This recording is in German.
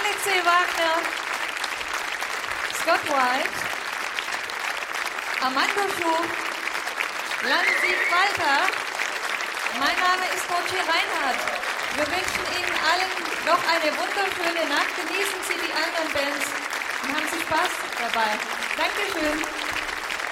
Alexei Wagner, Scott White, Armando Schub, Lansied Walter. Mein Name ist Dorothee Reinhardt. Wir wünschen Ihnen allen noch eine wunderschöne Nacht. Genießen Sie die anderen Bands und haben Sie Spaß dabei. Dankeschön.